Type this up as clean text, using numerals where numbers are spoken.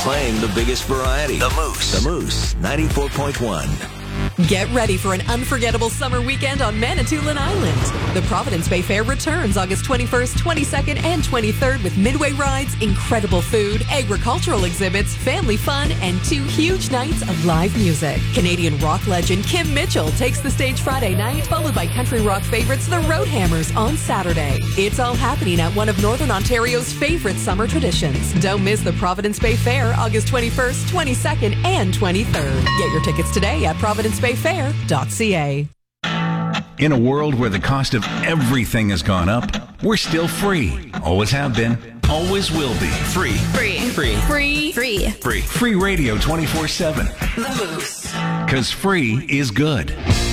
playing the biggest variety. The Moose 94.1. Get ready for an unforgettable summer weekend on Manitoulin Island. The Providence Bay Fair returns August 21st, 22nd, and 23rd with midway rides, incredible food, agricultural exhibits, family fun, and 2 huge nights of live music. Canadian rock legend Kim Mitchell takes the stage Friday night, followed by country rock favorites The Roadhammers on Saturday. It's all happening at one of Northern Ontario's favorite summer traditions. Don't miss the Providence Bay Fair August 21st, 22nd, and 23rd. Get your tickets today at providencebayfair.ca. In a world where the cost of everything has gone up, we're still free. Always have been. Always will be. Free. Free. Free. Free. Free. Free. Free radio 24/7. The Moose. Because free is good.